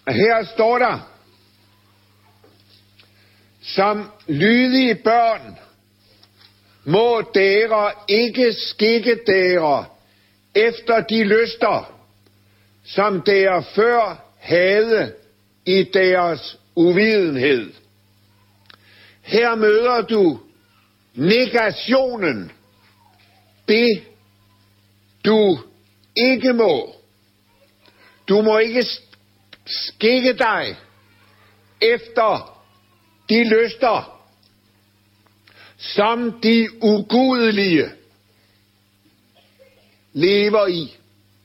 Her står der: som lydige børn må dere ikke skikke dere efter de lyster, som dere før havde i deres uvidenhed. Her møder du negationen. Det du ikke må. Du må ikke skikke dig efter de lyster, som de ugudelige lever i.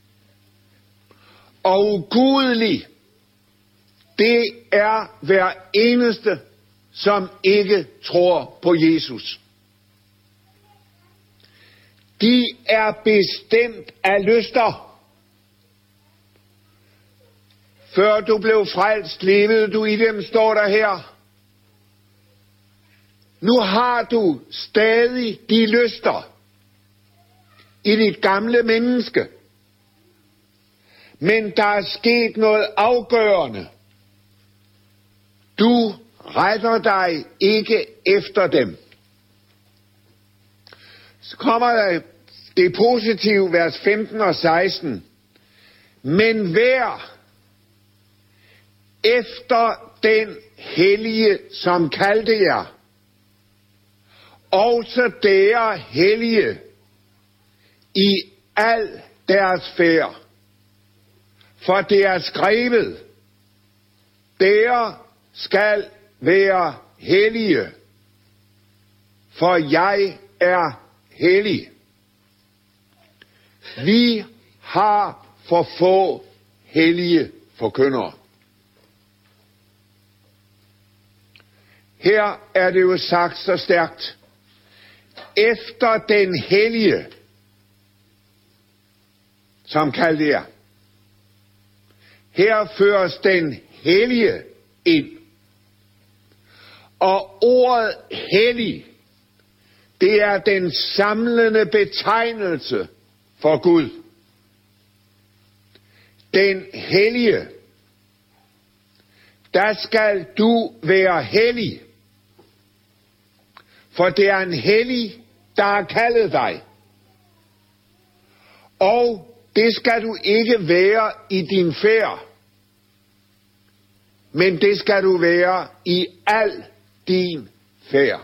Og ugudelig, det er hver eneste, som ikke tror på Jesus. De er bestemt af lyster. Før du blev frelst, levede du i dem, står der her. Nu har du stadig de lyster i dit gamle menneske. Men der er sket noget afgørende. Du retter dig ikke efter dem. Så kommer der det positive, vers 15 og 16. Men vær efter den hellige, som kaldte jer, også dere hellige i al deres færd. For det er skrevet, dere skal være hellige, for jeg er hellig. Vi har for få hellige forkyndere. Her er det jo sagt så stærkt. Efter den hellige, som kaldte jer. Her føres den hellige ind. Og ordet hellig, det er den samlende betegnelse for Gud. Den hellige, der skal du være hellig. For det er en hellig, der har kaldet dig. Og det skal du ikke være i din færd. Men det skal du være i al din færd.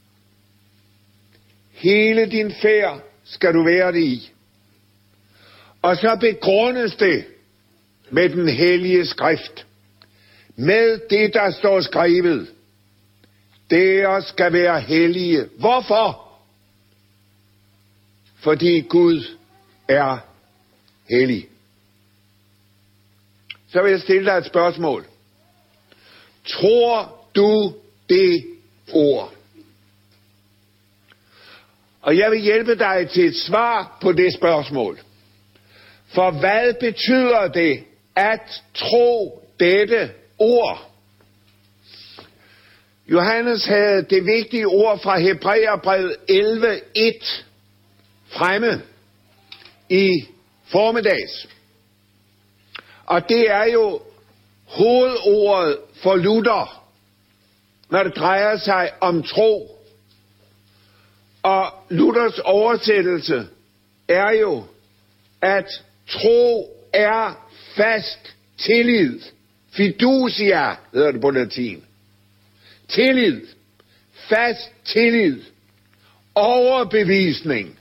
Hele din færd skal du være det i. Og så begrundes det med den hellige skrift. Med det, der står skrevet. Dere skal være hellige. Hvorfor? Fordi Gud er hellig. Så vil jeg stille dig et spørgsmål. Tror du det ord? Og jeg vil hjælpe dig til et svar på det spørgsmål. For hvad betyder det at tro dette ord? Johannes havde det vigtige ord fra Hebræerbrevet 11:1 fremme i formiddags. Og det er jo hovedordet for Luther, når det drejer sig om tro. Og Luthers oversættelse er jo, at tro er fast tillid. Fiducia hedder det på latin. Tillid. Fast tillid. Overbevisning.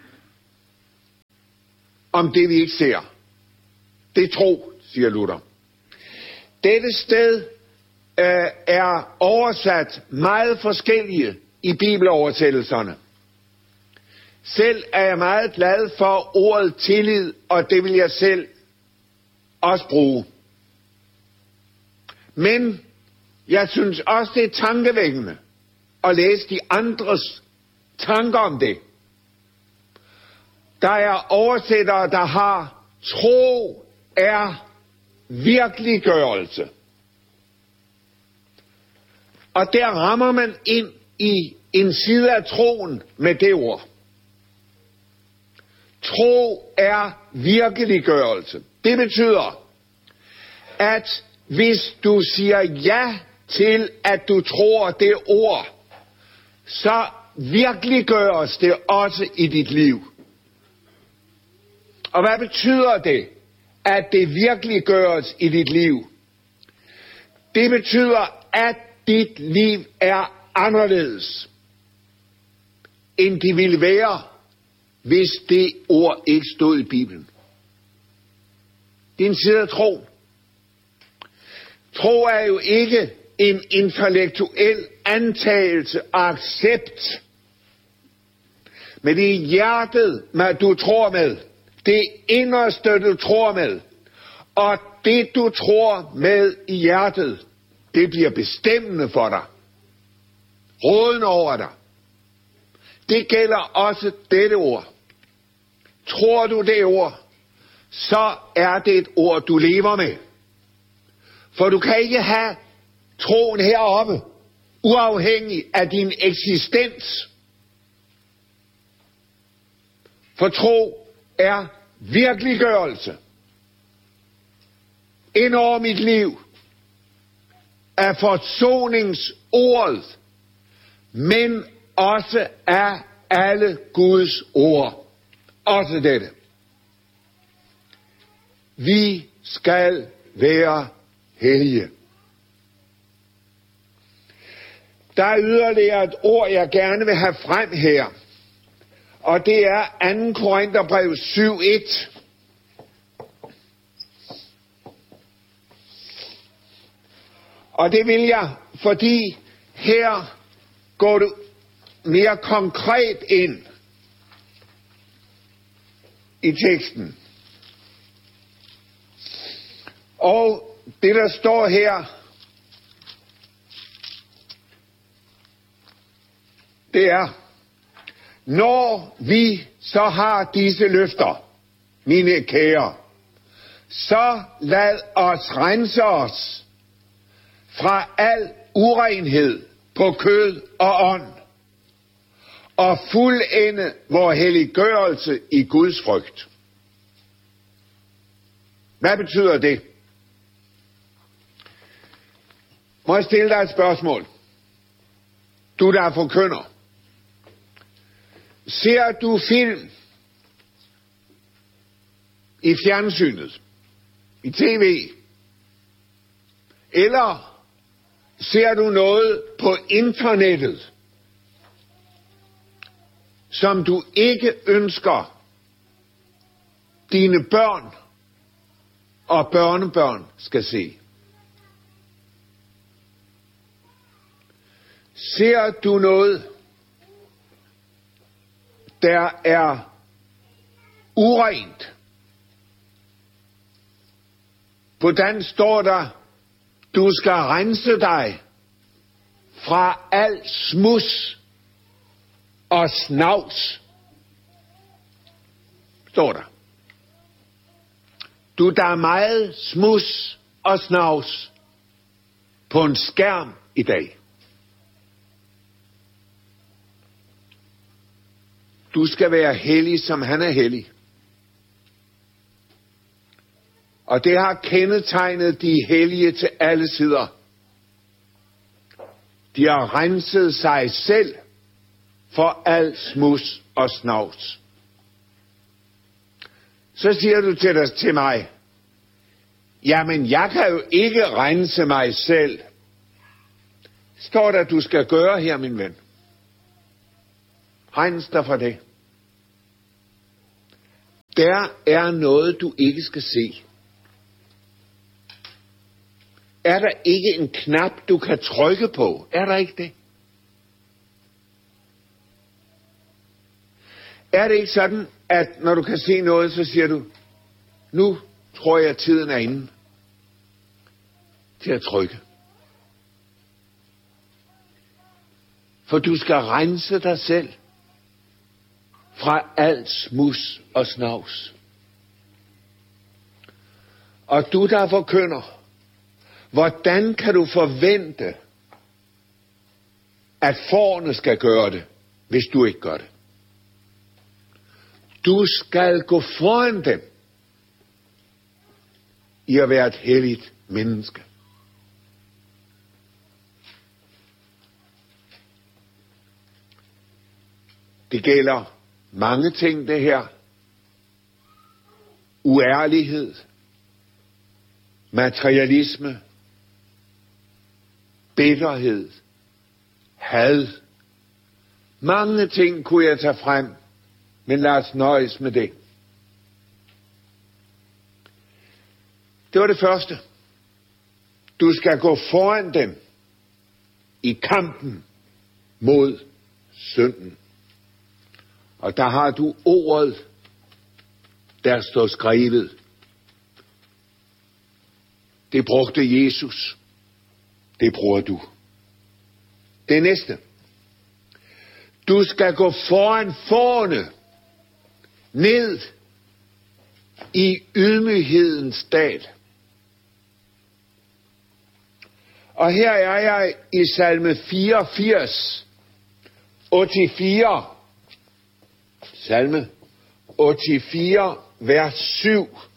Om det vi ikke ser. Det er tro, siger Luther. Dette sted er oversat meget forskellige i bibeloversættelserne. Selv er jeg meget glad for ordet tillid, og det vil jeg selv også bruge. Men jeg synes også, det er tankevækkende at læse de andres tanker om det. Der er oversættere, der har tro er virkeliggørelse. Og der rammer man ind i en side af troen med det ord. Tro er virkeliggørelse. Det betyder, at hvis du siger ja til, at du tror det ord, så virkeliggøres det også i dit liv. Og hvad betyder det, at det virkeliggøres i dit liv? Det betyder, at dit liv er anderledes, end det ville være, hvis det ord ikke stod i Bibelen. Det er en side af tro. Tro er jo ikke en intellektuel antagelse og accept. Men det er hjertet, du tror med. Det inderste, du tror med. Og det, du tror med i hjertet, det bliver bestemmende for dig. Råden over dig. Det gælder også dette ord. Tror du det ord, så er det et ord, du lever med. For du kan ikke have troen heroppe, uafhængig af din eksistens. For tro er virkeliggørelse ind over mit liv af forsoningsordet, men også af alle Guds ord. Også dette. Vi skal være hellige. Der er yderligere et ord, jeg gerne vil have frem her. Og det er 2. Korintherbrev 7:1. Og det vil jeg, fordi her går du mere konkret ind i teksten. Og det, der står her, det er, når vi så har disse løfter, mine kære, så lad os rense os fra al urenhed på kød og ånd, og fuldende vor helliggørelse i Guds frygt. Hvad betyder det? Må jeg stille dig et spørgsmål? Du, der er forkynder. Ser du film i fjernsynet, i tv, eller ser du noget på internettet, som du ikke ønsker dine børn og børnebørn skal se? Ser du noget, der er urent? På dansk står der, du skal rense dig fra al smuds og snavs. Står der. Du, der er meget smuds og snavs på en skærm i dag. Du skal være hellig, som han er hellig. Og det har kendetegnet de hellige til alle sider. De har renset sig selv for al smuds og snavs. Så siger du til mig, jamen jeg kan jo ikke rense mig selv. Står der, du skal gøre her, min ven. Rens dig fra det. Der er noget, du ikke skal se. Er der ikke en knap, du kan trykke på? Er der ikke det? Er det ikke sådan, at når du kan se noget, så siger du, nu tror jeg, tiden er inde til at trykke. For du skal rense dig selv fra alt smus og snavs. Og du, der forkynder, hvordan kan du forvente, at fårene skal gøre det, hvis du ikke gør det? Du skal gå foran dem i at være et helligt menneske. Det gælder mange ting, det her. Uærlighed, materialisme, bitterhed, had. Mange ting kunne jeg tage frem, men lad os nøjes med det. Det var det første. Du skal gå foran dem i kampen mod synden. Og der har du ordet, der står skrevet. Det brugte Jesus. Det bruger du. Det næste. Du skal gå foran fårene ned i ydmyghedens dal. Og her er jeg i salme 84, 84. Salme 84, vers 7.